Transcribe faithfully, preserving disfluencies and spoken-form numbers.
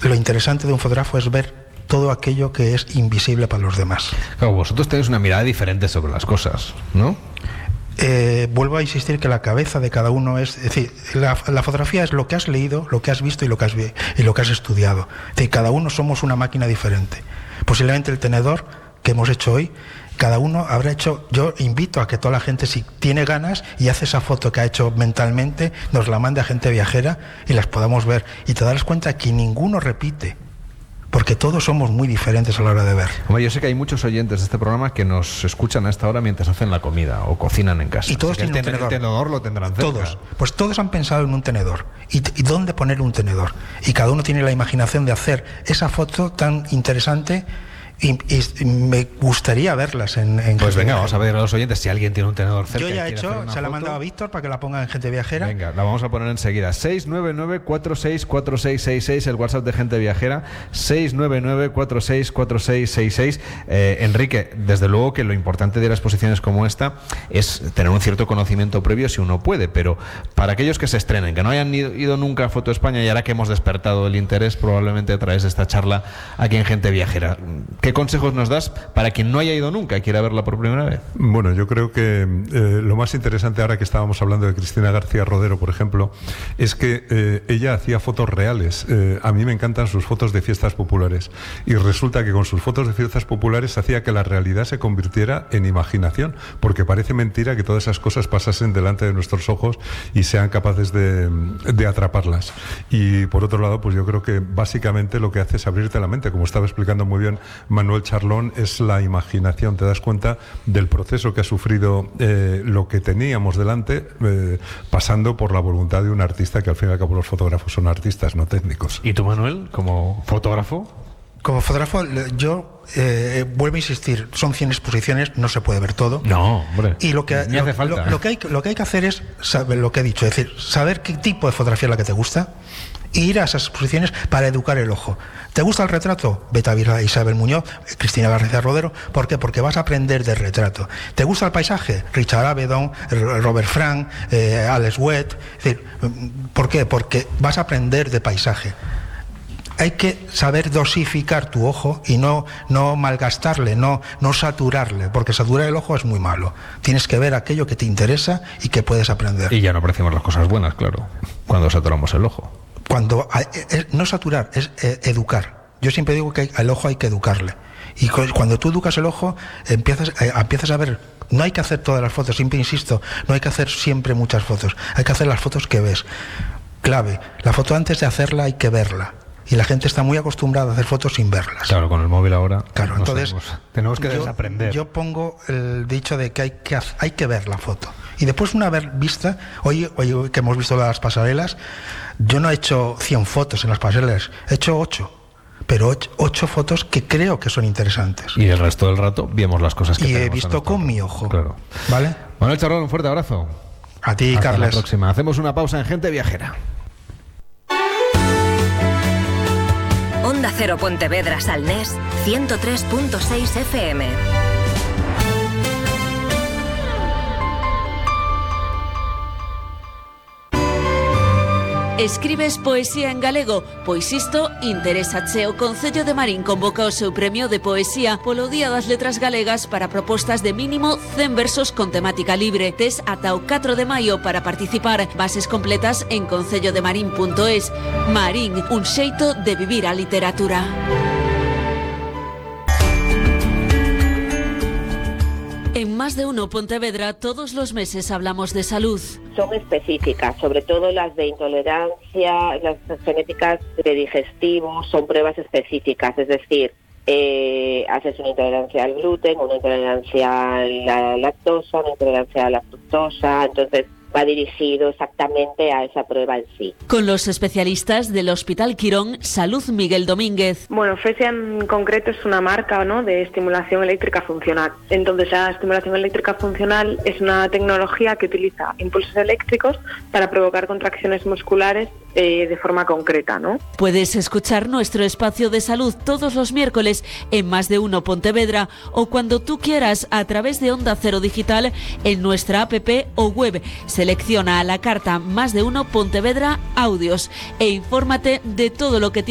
lo interesante de un fotógrafo es ver todo aquello que es invisible para los demás. Claro, vosotros tenéis una mirada diferente sobre las cosas, ¿no? Eh, vuelvo a insistir que la cabeza de cada uno es, es decir, la, la fotografía es lo que has leído, lo que has visto y lo que has, y lo que has estudiado. Es decir, cada uno somos una máquina diferente. Posiblemente el tenedor que hemos hecho hoy, cada uno habrá hecho, yo invito a que toda la gente, si tiene ganas y hace esa foto que ha hecho mentalmente, nos la mande a Gente Viajera y las podamos ver, y te darás cuenta que ninguno repite, porque todos somos muy diferentes a la hora de ver. Hombre, yo sé que hay muchos oyentes de este programa que nos escuchan a esta hora mientras hacen la comida o cocinan en casa. Y todos tienen el, ten- un tenedor. el tenedor lo tendrán cerca. Todos. Pues todos han pensado en un tenedor. ¿Y, y dónde poner un tenedor? Y cada uno tiene la imaginación de hacer esa foto tan interesante. Y, y me gustaría verlas en, en Pues Gente venga, Viajera. vamos a ver a los oyentes si alguien tiene un tenedor cerca. Yo ya y he quiere hecho, hacer una se la he foto. mandado a Víctor para que la ponga en Gente Viajera. Venga, la vamos a poner enseguida. seis nueve nueve cuatro seis cuatro seis seis seis, el WhatsApp de Gente Viajera. seis nueve nueve cuatro seis cuatro seis seis seis. Eh, Enrique, desde luego que lo importante de las exposiciones como esta es tener un cierto conocimiento previo si uno puede, pero para aquellos que se estrenen, que no hayan ido, ido nunca a Foto España, y ahora que hemos despertado el interés probablemente a través de esta charla aquí en Gente Viajera, ¿qué consejos nos das para quien no haya ido nunca y quiera verla por primera vez? Bueno, yo creo que eh, lo más interesante ahora que estábamos hablando de Cristina García Rodero, por ejemplo, es que eh, ella hacía fotos reales. Eh, a mí me encantan sus fotos de fiestas populares y resulta que con sus fotos de fiestas populares hacía que la realidad se convirtiera en imaginación, porque parece mentira que todas esas cosas pasasen delante de nuestros ojos y sean capaces de, de atraparlas. Y por otro lado, pues yo creo que básicamente lo que hace es abrirte la mente, como estaba explicando muy bien Manuel Charlón, es la imaginación. Te das cuenta del proceso que ha sufrido eh, lo que teníamos delante, eh, pasando por la voluntad de un artista, que al fin y al cabo los fotógrafos son artistas, no técnicos. ¿Y tú, Manuel, como fotógrafo? Como fotógrafo, yo eh, vuelvo a insistir, son cien exposiciones, no se puede ver todo. No, hombre, y lo que, ni hace lo, falta. Lo, lo, que hay, lo que hay que hacer es saber lo que he dicho, es decir, saber qué tipo de fotografía es la que te gusta, e ir a esas exposiciones para educar el ojo. ¿Te gusta el retrato? Vete a ver a Isabel Muñoz, Cristina García Rodero. ¿Por qué? Porque vas a aprender de retrato. ¿Te gusta el paisaje? Richard Avedon, Robert Frank, eh, Alex Wett. Es decir, ¿por qué? Porque vas a aprender de paisaje. Hay que saber dosificar tu ojo y no, no malgastarle, no, no saturarle, porque saturar el ojo es muy malo. Tienes que ver aquello que te interesa y que puedes aprender. Y ya no apreciamos las cosas buenas, claro, cuando saturamos el ojo. Cuando no saturar, es educar. Yo siempre digo que al ojo hay que educarle. Y cuando tú educas el ojo, empiezas, empiezas a ver. No hay que hacer todas las fotos, siempre insisto, no hay que hacer siempre muchas fotos. Hay que hacer las fotos que ves. Clave, la foto antes de hacerla hay que verla. Y la gente está muy acostumbrada a hacer fotos sin verlas. Claro, con el móvil ahora. Claro, entonces tenemos, tenemos que yo, desaprender. Yo pongo el dicho de que hay que hay que ver la foto. Y después, una vez vista, hoy, hoy que hemos visto las pasarelas, yo no he hecho cien fotos en las pasarelas, he hecho ocho. Pero ocho, ocho fotos que creo que son interesantes. Y el resto del rato vemos las cosas que y tenemos. Y he visto con rato. mi ojo. Claro. ¿Vale? Manuel Charlón, un fuerte abrazo. A ti, Hasta Carles. la próxima. Hacemos una pausa en Gente Viajera. Onda Cero Pontevedra Salnés, ciento tres punto seis F M. Escribes poesía en galego? Pois isto interésache. O Concello de Marín convoca o seu premio de poesía polo Día das Letras Galegas para propostas de mínimo cen versos con temática libre. Tes ata o catro de maio para participar. Bases completas en concello de marín punto es. Marín, un xeito de vivir a literatura. En Más de Uno Pontevedra, todos los meses hablamos de salud. Son específicas, sobre todo las de intolerancia, las genéticas de digestivo, son pruebas específicas, es decir, eh, haces una intolerancia al gluten, una intolerancia a la lactosa, una intolerancia a la fructosa, entonces va dirigido exactamente a esa prueba en sí. Con los especialistas del Hospital Quirón, Salud Miguel Domínguez. Bueno, Fresia en concreto es una marca, ¿no?, de estimulación eléctrica funcional. Entonces, la estimulación eléctrica funcional es una tecnología que utiliza impulsos eléctricos para provocar contracciones musculares eh, de forma concreta, ¿no? Puedes escuchar nuestro espacio de salud todos los miércoles en Más de Uno Pontevedra o cuando tú quieras a través de Onda Cero Digital en nuestra app o web. Selecciona a la carta Más de Uno Pontevedra Audios e infórmate de todo lo que tienes